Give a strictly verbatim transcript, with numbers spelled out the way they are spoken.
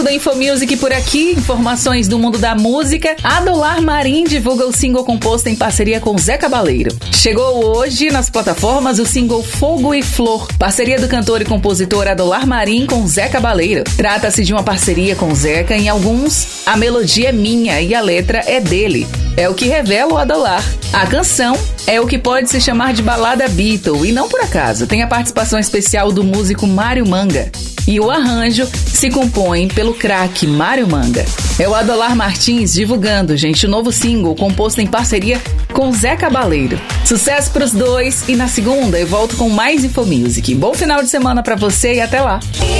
bloco da Infomusic por aqui, informações do mundo da música. Adolar Marim divulga o single composto em parceria com Zé Cabaleiro. Chegou hoje nas plataformas o single Fogo e Flor, parceria do cantor e compositor Adolar Marim com Zé Cabaleiro. Trata-se de uma parceria com Zeca. Em alguns, a melodia é minha e a letra é dele. É o que revela o Adolar. A canção é o que pode se chamar de balada Beatle, e não por acaso. Tem a participação especial do músico Mário Manga. E o arranjo se compõe pelo craque Mário Manga. É o Adolar Martins divulgando, gente, o novo single composto em parceria com Zé Cabaleiro. Sucesso pros dois, e na segunda eu volto com mais Infomusic. Bom final de semana pra você e até lá!